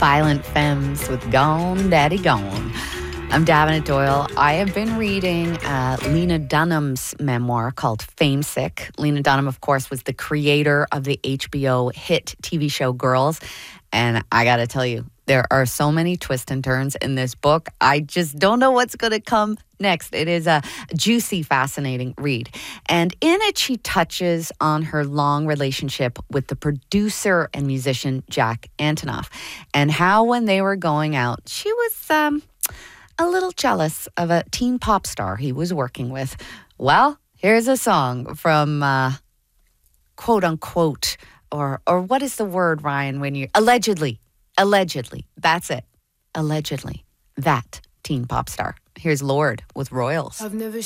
Violent Femmes with Gone Daddy Gone. I'm Davenant Doyle. I have been reading Lena Dunham's memoir called Famesick. Lena Dunham, of course, was the creator of the HBO hit TV show Girls. And I got to tell you, there are so many twists and turns in this book. I just don't know what's going to come next. It is a juicy, fascinating read. And in it, she touches on her long relationship with the producer and musician Jack Antonoff, and how when they were going out, she was a little jealous of a teen pop star he was working with. Well, here's a song from quote unquote, or what is the word, Ryan, when you allegedly, that's it. Allegedly, that teen pop star. Here's Lorde with Royals. I've never